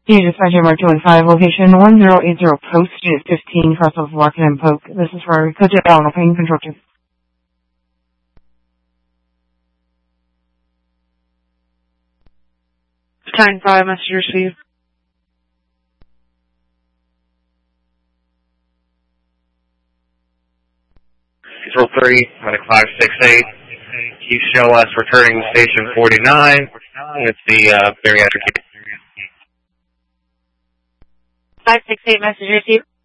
You dispatcher Mark 215, location 1080, post unit 15, cross of Larkin and Polk. This is for Coach Allen, pain control team. Time 5, message received. Control 3, medic 568. You show us returning to station 49. It's the bariatric. 568, message received.